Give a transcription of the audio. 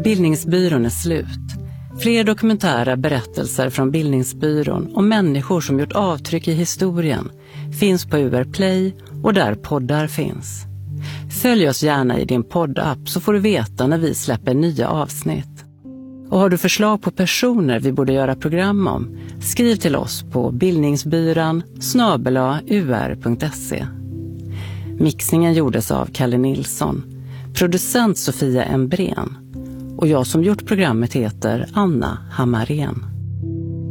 Bildningsbyrån är slut. Fler dokumentära berättelser från Bildningsbyrån om människor som gjort avtryck i historien finns på UR Play och där poddar finns. Följ oss gärna i din poddapp så får du veta när vi släpper nya avsnitt. Och har du förslag på personer vi borde göra program om, skriv till oss på bildningsbyran@ur.se. Mixningen gjordes av Kalle Nilsson, producent Sofia Embrén och jag som gjort programmet heter Anna Hammarén.